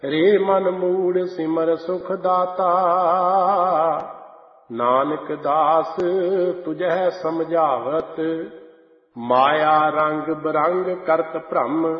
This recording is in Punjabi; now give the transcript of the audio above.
ਰੇ ਮਨ ਮੂੜ ਸਿਮਰ ਸੁਖ ਦਾਤਾ, ਨਾਨਕ ਦਾਸ ਤੁਝੈ ਸਮਝਾਵਤ। ਮਾਇਆ ਰੰਗ ਬਰੰਗ ਕਰਤ ਭ੍ਰਮ,